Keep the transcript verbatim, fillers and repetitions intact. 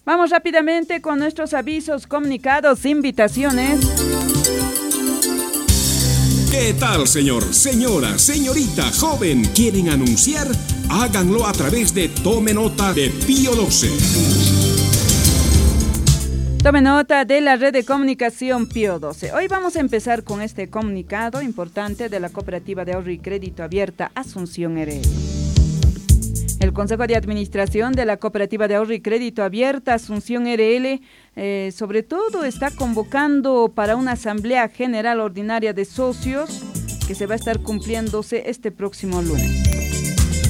Vamos rápidamente con nuestros avisos, comunicados, invitaciones. ¿Qué tal, señor, señora, señorita, joven? ¿Quieren anunciar? Háganlo a través de Tome Nota de Pío doce. Tome nota de la red de comunicación Pío doce. Hoy vamos a empezar con este comunicado importante de la Cooperativa de Ahorro y Crédito Abierta Asunción R L. El Consejo de Administración de la Cooperativa de Ahorro y Crédito Abierta Asunción R L, eh, sobre todo, está convocando para una Asamblea General Ordinaria de Socios que se va a estar cumpliéndose este próximo lunes.